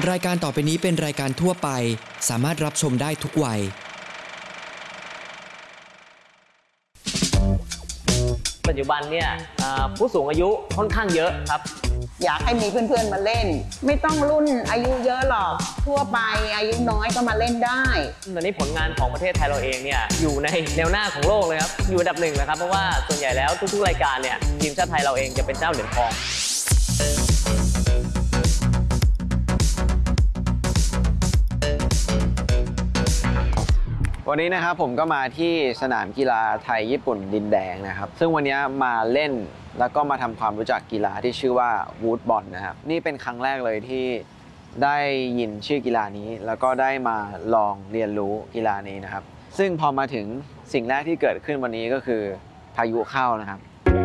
รายการต่อไปนี้เป็นรายการทั่วไปสามารถรับชมได้ทุกวัยปัจจุบันเนี่ยผู้สูงอายุค่อนข้างเยอะครับอยากให้มีเพื่อนๆมาเล่นไม่ต้องรุ่นอายุเยอะหรอกทั่วไปอายุน้อยก็มาเล่นได้ตอนนี้ผลงานของประเทศไทยเราเองเนี่ยอยู่ในแนวหน้าของโลกเลยครับอยู่อันดับหนึ่งนะครับเพราะว่าส่วนใหญ่แล้วทุกๆรายการเนี่ยทีมชาติไทยเราเองจะเป็นเจ้าเหรียญทองวันนี้นะครับผมก็มาที่สนามกีฬาไทยญี่ปุ่นดินแดงนะครับซึ่งวันนี้มาเล่นแล้วก็มาทำความรู้จักกีฬาที่ชื่อว่าวูดบอลนะครับนี่เป็นครั้งแรกเลยที่ได้ยินชื่อกีฬานี้แล้วก็ได้มาลองเรียนรู้กีฬานี้นะครับซึ่งพอมาถึงสิ่งแรกที่เกิดขึ้นวันนี้ก็คือพายุเข้านะครับ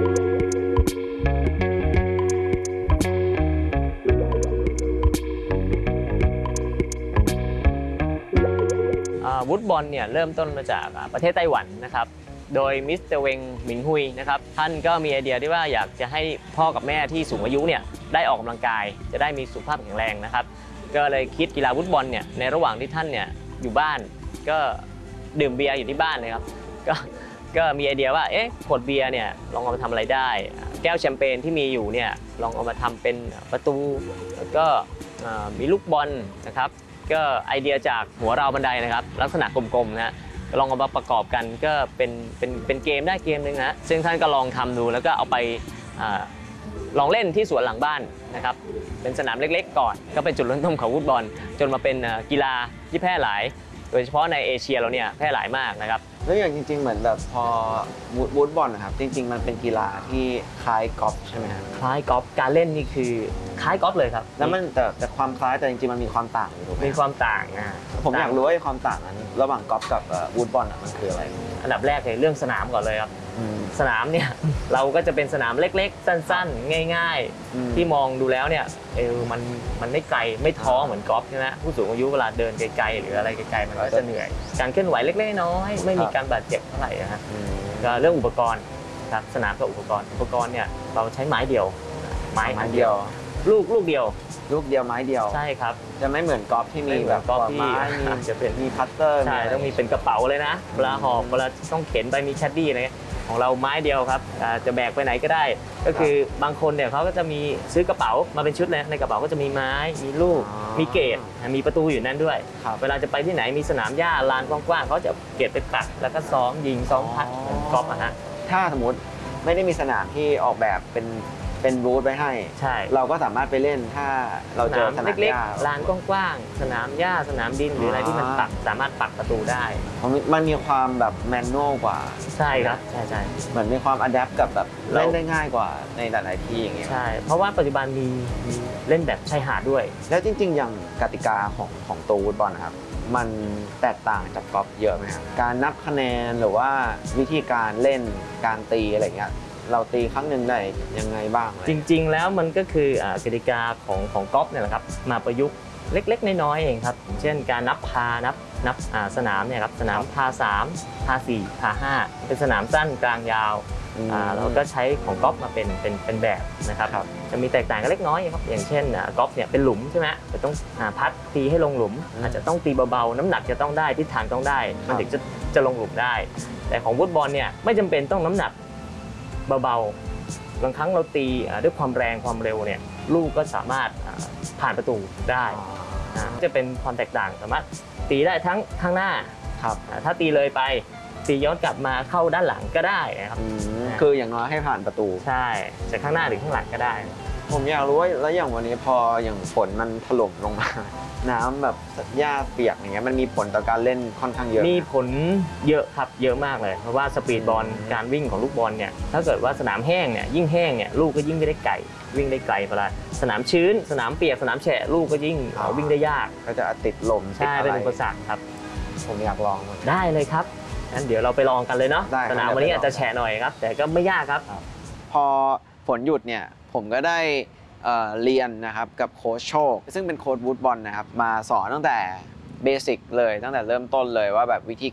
วูดบอลเนี่ยเริ่มต้นมาจากประเทศไต้หวันนะครับโดยมิสเตอร์เวงหมิงฮุยนะครับท่านก็มีไอเดียที่ว่าอยากจะให้พ่อกับแม่ที่สูงอายุเนี่ยได้ออกกำลังกายจะได้มีสุขภาพแข็งแรงนะครับก็เลยคิดกีฬาวูดบอลเนี่ยในระหว่างที่ท่านเนี่ยอยู่บ้านก็ดื่มเบียร์อยู่ที่บ้านเลยครับก็มีไอเดียว่าขวดเบียร์เนี่ยลองเอามาทำอะไรได้แก้วแชมเปญที่มีอยู่เนี่ยลองเอามาทำเป็นประตูแล้วก็มีลูกบอลนะครับก็ไอเดียจากหัวราวบันไดนะครับลักษณะกลมๆนะฮะลองเอามาประกอบกันก็เป็นเกมได้เกมนึงนะซึ่งท่านก็ลองทำดูแล้วก็เอาไปลองเล่นที่สวนหลังบ้านนะครับเป็นสนามเล็กๆก่อนก็เป็นจุดเริ่มต้นของฟุตบอลจนมาเป็นกีฬาที่แพร่หลายโดยเฉพาะในเอเชียเราเนี่ยแพร่หลายมากนะครับแล้วอย่างจริงๆเหมือนแบบพอวูดบอลนะครับจริงๆมันเป็นกีฬาที่คล้ายกอล์ฟใช่ไหมครับคล้ายกอล์ฟการเล่นนี่คือคล้ายกอล์ฟเลยครับแล้วมันแต่ความคล้ายแต่จริงๆมันมีความต่างอยู่ถูกไหมมีความต่างผมอยากรู้ว่าความต่างนั้นระหว่างกอล์ฟกับวูดบอลมันคืออะไรอันดับแรกเลยเรื่องสนามก่อนเลยครับสนามเนี่ยเราก็จะเป็นสนามเล็กๆสั้นๆง่ายๆที่มองดูแล้วเนี่ยมันไม่ไกลไม่ท้อเหมือนกอล์ฟใช่ไหมผู้สูงอายุเวลาเดินไกลๆหรืออะไรไกลๆมันก็จะเหนื่อยการเคลื่อนไหวเล็กๆน้อยๆไม่มีการบาดเจ็บเท่าไหร่นะฮะก็เรื่องอุปกรณ์ครับสนามกับอุปกรณ์เนี่ยเราใช้ไม้เดียวไม้เดียวลูกเดียวไม้เดียวใช่ครับจะไม่เหมือนกอล์ฟที่มีแบบกอล์ฟที่จะเป็นมีพัตเตอร์ใช่ต้องมีเป็นกระเป๋าเลยนะเวลาหอบเวลาต้องเข็นไปมีแคดดี้อะไรของเราไม้เดียวครับจะแบกไปไหนก็ได้ก็คือบางคนเนี่ยเขาก็จะมีซื้อกระเป๋ามาเป็นชุดเลยในกระเป๋าก็จะมีไม้มีลูกมีเกตมีประตูอยู่นั่นด้วยเวลาจะไปที่ไหนมีสนามหญ้าลานกว้างๆเขาจะเก็บไปปักแล้วก็ซ้อมยิงซ้อมพัดกอล์ฟนะฮะถ้าสมมติไม่ได้มีสนามที่ออกแบบเป็นบูธไว้ให้ใช่เราก็สามารถไปเล่นถ้าเราเจอสนามเล็กๆลานกว้างๆสนามหญ้าสนามดินหรืออะไรที่มันสามารถปักประตูได้มันมีความแบบแมนนวลกว่าใช่ครับใช่เหมือนมีความอัดแอปกับแบบเล่นได้ง่ายกว่าในหลายๆที่อย่างเงี้ยใช่เพราะว่าปัจจุบันมีเล่นแบบชายหาดด้วยแล้วจริงๆอย่างกติกาของตัวฟุตบอลนะครับมันแตกต่างจากกอล์ฟเยอะไหมครับการนับคะแนนหรือว่าวิธีการเล่นการตีอะไรเงี้ยเราตีครั้งหนึ่งได้ยังไงบ้างจริงๆแล้วมันก็คือกติกาของกอล์ฟเนี่ยแหละครับมาประยุกต์เล็กๆน้อยๆเองครับเช่นการนับพานับสนามเนี่ยครับสนามพา3พา4พา5เป็นสนามสั้นกลางยาวเราก็ใช้ของกอล์ฟมาเป็นแบบนะครับจะมีแตกต่างกันเล็กน้อยครับอย่างเช่นกอล์ฟเนี่ยเป็นหลุมใช่ไหมจะต้องพัดตีให้ลงหลุมอาจจะต้องตีเบาๆน้ำหนักจะต้องได้ทิศทางต้องได้มันถึงจะลงหลุมได้แต่ของฟุตบอลเนี่ยไม่จำเป็นต้องน้ำหนักเบาๆบางครั้งเราตีด้วยความแรงความเร็วเนี่ยลูกก็สามารถผ่านประตูได้จะเป็นความแตกต่างสามารถตีได้ทั้งข้างหน้าถ้าตีเลยไปตีย้อนกลับมาเข้าด้านหลังก็ได้ครับคืออย่างน้อยให้ผ่านประตูใช่จากข้างหน้าหรือข้างหลังก็ได้ผมอยากรู้ว่าแล้วอย่างวันนี้พออย่างฝนมันถล่มลงมาน้ำแบบหญ้าเปียกอย่างเงี้ยมันมีผลต่อการเล่นค่อนข้างเยอะมีผลเยอะครับเยอะมากเลยเพราะว่าสปีดบอลการวิ่งของลูกบอลเนี่ยถ้าเกิดว่าสนามแห้งเนี่ยยิ่งแห้งเนี่ยลูกก็ยิ่งไม่ได้ไกลวิ่งได้ไกลเวลาสนามชื้นสนามเปียกสนามแฉะลูกก็ยิ่งวิ่งได้ยากก็จะติดลมใช่เป็นอุปสรรคครับผมอยากลองได้เลยครับงั้นเดี๋ยวเราไปลองกันเลยเนาะสนามวันนี้อาจจะแฉะหน่อยครับแต่ก็ไม่ยากครับพอฝนหยุดเนี่ยผมก็ได้เรียนนะครับกับโค้ชโชคซึ่งเป็นโค้ชวูดบอลนะครับมาสอนตั้งแต่เบสิกเลยตั้งแต่เริ่มต้นเลยว่าแบบวิธี